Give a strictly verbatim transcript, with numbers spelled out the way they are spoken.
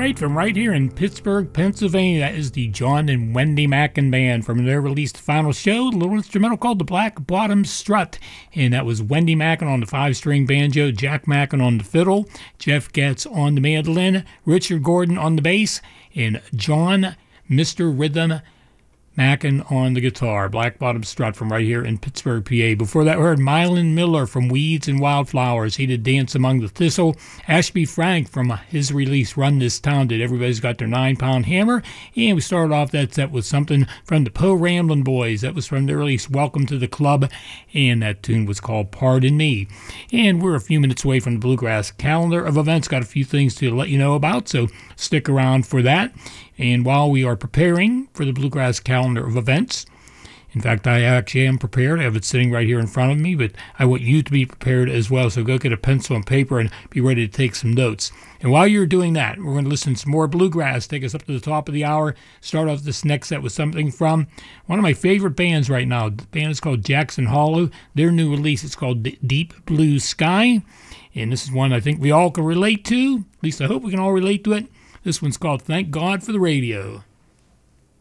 right, from right here in Pittsburgh, Pennsylvania, that is the John and Wendy Mackin Band from their released final show, a little instrumental called the Black Bottom Strut. And that was Wendy Mackin on the five-string banjo, Jack Mackin on the fiddle, Jeff Getz on the mandolin, Richard Gordon on the bass, and John Mister Rhythm Mackin on the guitar. Black Bottom Strut from right here in Pittsburgh, P A. Before that, we heard Mylan Miller from Weeds and Wildflowers. He did Dance Among the Thistle. Ashby Frank from his release Run This Town did Everybody's Got Their Nine-Pound Hammer. And we started off that set with something from the Poe Ramblin' Boys. That was from their release Welcome to the Club. And that tune was called Pardon Me. And we're a few minutes away from the Bluegrass calendar of events. Got a few things to let you know about, so stick around for that. And while we are preparing for the Bluegrass calendar of events, in fact, I actually am prepared. I have it sitting right here in front of me, but I want you to be prepared as well. So go get a pencil and paper and be ready to take some notes. And while you're doing that, we're going to listen to some more bluegrass, take us up to the top of the hour, start off this next set with something from one of my favorite bands right now. The band is called Jackson Hollow. Their new release is called Deep Blue Sky. And this is one I think we all can relate to. At least I hope we can all relate to it. This one's called Thank God for the Radio.